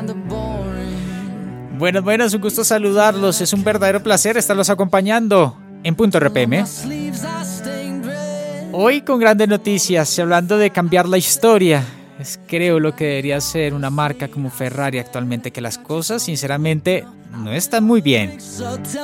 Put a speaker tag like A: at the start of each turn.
A: Bueno, es un gusto saludarlos. Es un verdadero placer estarlos acompañando en Punto RPM. Hoy con grandes noticias, hablando de cambiar la historia. Es creo lo que debería ser una marca como Ferrari actualmente, que las cosas sinceramente no están muy bien.